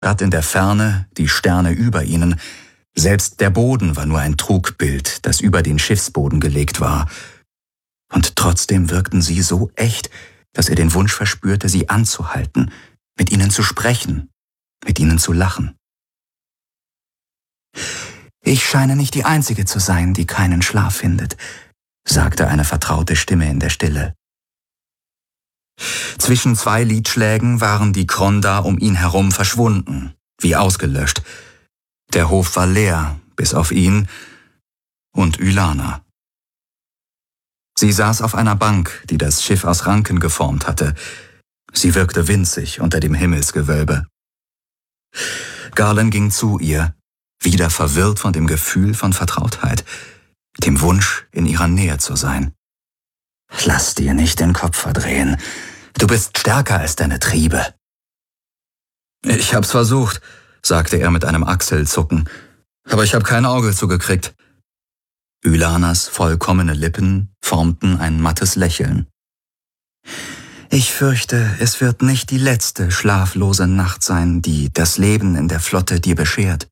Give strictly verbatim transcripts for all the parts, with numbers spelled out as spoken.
Grad in der Ferne, die Sterne über ihnen, selbst der Boden war nur ein Trugbild, das über den Schiffsboden gelegt war. Und trotzdem wirkten sie so echt, dass er den Wunsch verspürte, sie anzuhalten, mit ihnen zu sprechen, mit ihnen zu lachen. »Ich scheine nicht die Einzige zu sein, die keinen Schlaf findet«, sagte eine vertraute Stimme in der Stille. Zwischen zwei Liedschlägen waren die Kronda um ihn herum verschwunden, wie ausgelöscht. Der Hof war leer, bis auf ihn und Ylana. Sie saß auf einer Bank, die das Schiff aus Ranken geformt hatte. Sie wirkte winzig unter dem Himmelsgewölbe. Garland ging zu ihr, wieder verwirrt von dem Gefühl von Vertrautheit, dem Wunsch, in ihrer Nähe zu sein. »Lass dir nicht den Kopf verdrehen. Du bist stärker als deine Triebe.« »Ich hab's versucht«, sagte er mit einem Achselzucken, »aber ich hab kein Auge zugekriegt.« Ylanas vollkommene Lippen formten ein mattes Lächeln. »Ich fürchte, es wird nicht die letzte schlaflose Nacht sein, die das Leben in der Flotte dir beschert.«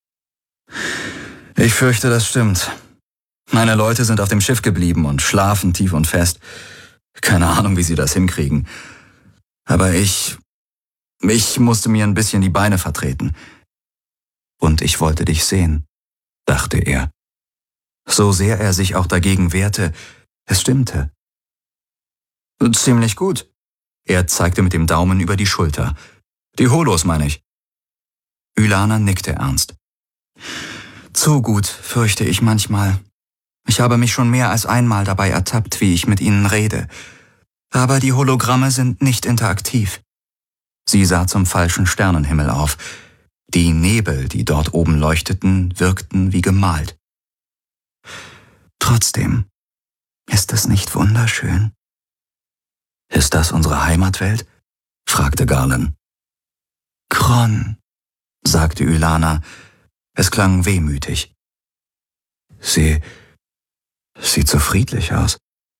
»Ich fürchte, das stimmt. Meine Leute sind auf dem Schiff geblieben und schlafen tief und fest. Keine Ahnung, wie sie das hinkriegen. Aber ich... ich musste mir ein bisschen die Beine vertreten. Und ich wollte dich sehen«, dachte er. So sehr er sich auch dagegen wehrte, es stimmte. »Ziemlich gut.« Er zeigte mit dem Daumen über die Schulter. »Die Holos, meine ich.« Ylana nickte ernst. »Zu gut, fürchte ich manchmal. Ich habe mich schon mehr als einmal dabei ertappt, wie ich mit ihnen rede. Aber die Hologramme sind nicht interaktiv.« Sie sah zum falschen Sternenhimmel auf. Die Nebel, die dort oben leuchteten, wirkten wie gemalt. »Trotzdem, ist es nicht wunderschön?« »Ist das unsere Heimatwelt?« fragte Garland. »Kron«, sagte Ylana. Es klang wehmütig. »Sie sieht so friedlich aus.«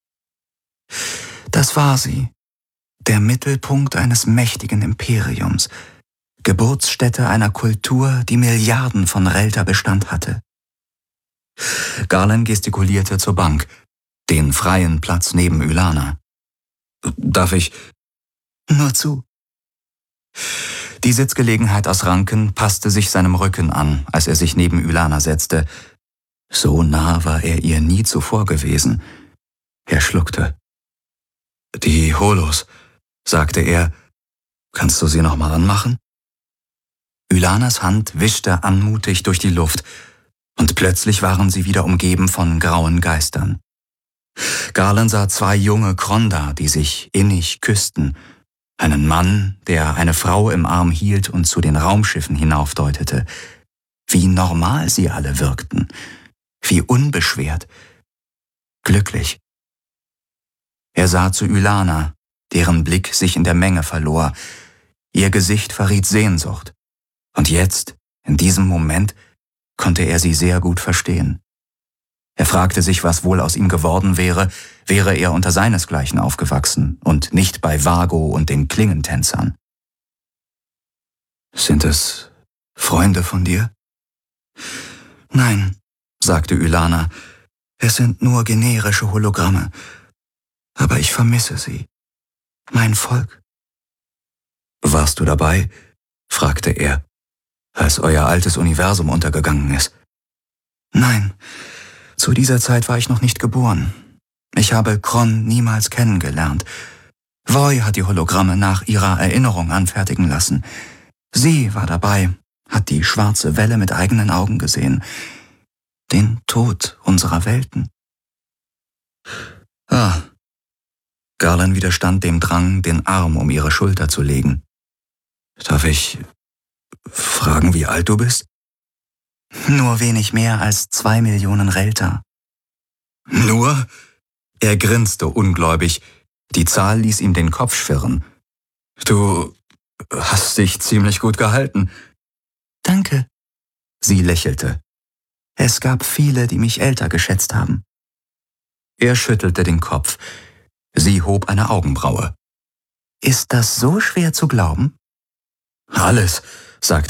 »Das war sie. Der Mittelpunkt eines mächtigen Imperiums. Geburtsstätte einer Kultur, die Milliarden von Relta Bestand hatte.« Garland gestikulierte zur Bank, den freien Platz neben Ylana. »Darf ich?« »Nur zu.« Die Sitzgelegenheit aus Ranken passte sich seinem Rücken an, als er sich neben Ylana setzte. So nah war er ihr nie zuvor gewesen. Er schluckte. »Die Holos«, sagte er. »Kannst du sie noch mal anmachen?« Ylanas Hand wischte anmutig durch die Luft, und plötzlich waren sie wieder umgeben von grauen Geistern. Garland sah zwei junge Kronda, die sich innig küssten, einen Mann, der eine Frau im Arm hielt und zu den Raumschiffen hinaufdeutete. Wie normal sie alle wirkten, wie unbeschwert, glücklich. Er sah zu Ylana, deren Blick sich in der Menge verlor. Ihr Gesicht verriet Sehnsucht. Und jetzt, in diesem Moment, konnte er sie sehr gut verstehen. Er fragte sich, was wohl aus ihm geworden wäre, wäre er unter seinesgleichen aufgewachsen und nicht bei Vago und den Klingentänzern. »Sind es Freunde von dir?« »Nein«, sagte Ylana, »es sind nur generische Hologramme. Aber ich vermisse sie. Mein Volk.« »Warst du dabei?«, fragte er, »als euer altes Universum untergegangen ist?« »Nein, zu dieser Zeit war ich noch nicht geboren. Ich habe Kron niemals kennengelernt. Voy hat die Hologramme nach ihrer Erinnerung anfertigen lassen. Sie war dabei, hat die schwarze Welle mit eigenen Augen gesehen. Den Tod unserer Welten.« »Ah.« Garland widerstand dem Drang, den Arm um ihre Schulter zu legen. »Darf ich fragen, wie alt du bist?« »Nur wenig mehr als zwei Millionen Relta.« »Nur?« Er grinste ungläubig. Die Zahl ließ ihm den Kopf schwirren. »Du hast dich ziemlich gut gehalten.« »Danke.« Sie lächelte. »Es gab viele, die mich älter geschätzt haben.« Er schüttelte den Kopf. Sie hob eine Augenbraue. »Ist das so schwer zu glauben?« »Alles, sagte